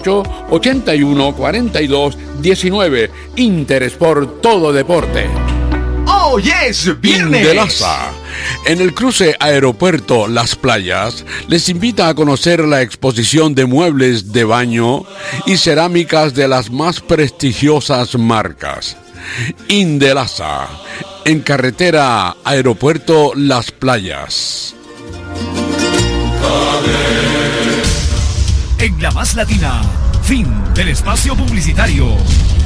888-8142-19. Interesport Todo Deporte. ¡Hoy es viernes! Indelaza, en el cruce Aeropuerto Las Playas, les invita a conocer la exposición de muebles de baño y cerámicas de las más prestigiosas marcas. Indelaza, en carretera Aeropuerto Las Playas. En La Más Latina, fin del espacio publicitario.